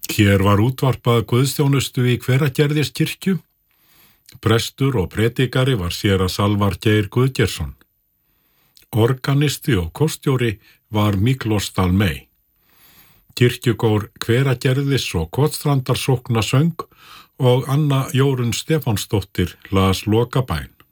Hér var útvarpað guðsþjónustu í Hveragerðiskirkju. Prestur og predikari var séra Salvar Geir Guðgeirsson. Organisti og kórstjóri var Miklós Dalmey. Kirkjugór Hveragerðis og Kotstrandar sókna söng og Anna Jórunn Stefánsdóttir las lokabæn.